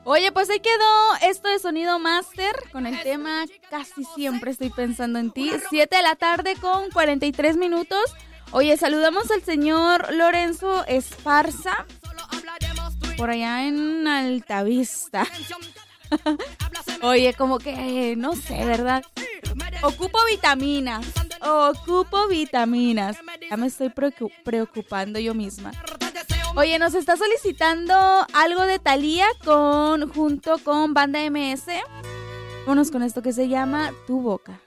Oye, pues ahí quedó esto de Sonido Master con el tema Casi Siempre Estoy Pensando en Ti. 7 de la tarde con 43 minutos. Oye, saludamos al señor Lorenzo Esparza por allá en Altavista. Oye, como que, no sé, ¿verdad? Ocupo vitaminas. Ya me estoy preocupando yo misma. Oye, nos está solicitando algo de Thalía junto con Banda MS. Vámonos con esto que se llama Tu Boca.